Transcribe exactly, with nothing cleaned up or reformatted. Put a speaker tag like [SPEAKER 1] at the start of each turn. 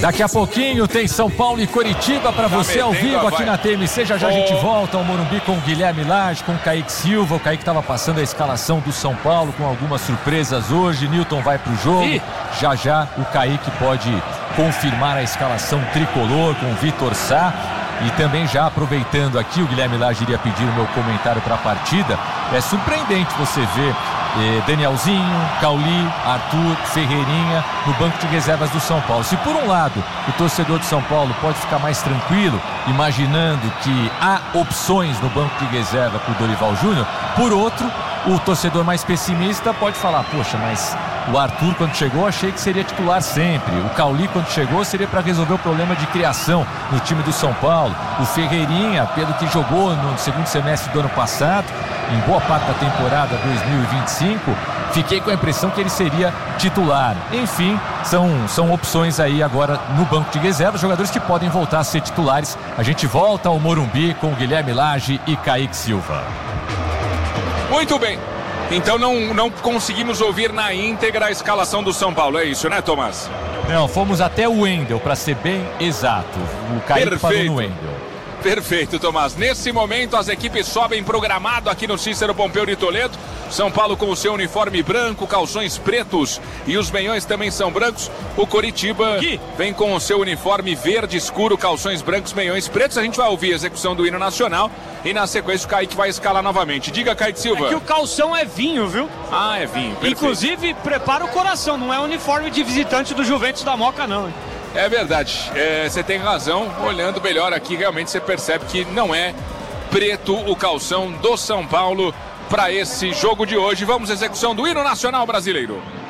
[SPEAKER 1] Daqui a pouquinho tem São Paulo e Coritiba para você ao vivo aqui na T M C. Já já a gente volta ao Morumbi com o Guilherme Lage, com o Kaique Silva. O Kaique estava passando a escalação do São Paulo com algumas surpresas hoje. Newton vai pro jogo. Ih. Já já o Kaique pode confirmar a escalação tricolor com o Vitor Sá. E também já aproveitando aqui, o Guilherme Lage iria pedir o meu comentário para a partida. É surpreendente você ver eh, Danielzinho, Cauli, Arthur, Ferreirinha no banco de reservas do São Paulo. Se por um lado o torcedor de São Paulo pode ficar mais tranquilo, imaginando que há opções no banco de reserva para o Dorival Júnior, por outro, o torcedor mais pessimista pode falar, poxa, mas o Arthur quando chegou achei que seria titular sempre, o Cauli quando chegou seria para resolver o problema de criação no time do São Paulo, o Ferreirinha, pelo que jogou no segundo semestre do ano passado, em boa parte da temporada dois mil e vinte e cinco, fiquei com a impressão que ele seria titular. Enfim, são, são opções aí agora no banco de reserva, jogadores que podem voltar a ser titulares. A gente volta ao Morumbi com o Guilherme Lage e Kaique Silva.
[SPEAKER 2] Muito bem, então não, não conseguimos ouvir na íntegra a escalação do São Paulo, é isso, né, Tomás?
[SPEAKER 1] Não, fomos até o Wendel, para ser bem exato. O Kaique parou no Wendel.
[SPEAKER 2] Perfeito, Tomás. Nesse momento as equipes sobem programado aqui no Cícero Pompeu de Toledo. São Paulo com o seu uniforme branco, calções pretos e os meiões também são brancos. O Coritiba aqui vem com o seu uniforme verde escuro, calções brancos, meiões pretos. A gente vai ouvir a execução do hino nacional e na sequência o Kaique vai escalar novamente. Diga, Kaique Silva.
[SPEAKER 3] É que o calção é vinho, viu?
[SPEAKER 2] Ah, é vinho. Perfeito.
[SPEAKER 3] Inclusive, prepara o coração, não é uniforme de visitante do Juventus da Moca, não, hein?
[SPEAKER 2] É verdade, é, você tem razão, olhando melhor aqui realmente você percebe que não é preto o calção do São Paulo para esse jogo de hoje. Vamos à execução do hino nacional brasileiro.